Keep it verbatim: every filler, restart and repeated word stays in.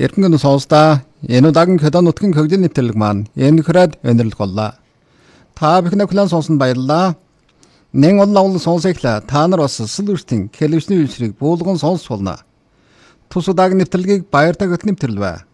Эрхэнгэн сонсдаа энэ удаагийн Кедон нутгийн хөгжлийн нэвтрэлэг маань энэхрээд өнөрлөх боллоо. Та бүхэн хүлээн сонсон баярлалаа. Нэн олон авал сонсоглаа. Та нар бас сүлэртэн хэлвчний үйлчлэгийг буулган сонсч болно. Тус удаагийн нэвтрэлгийг баяр тагт нэвтрэлвэ.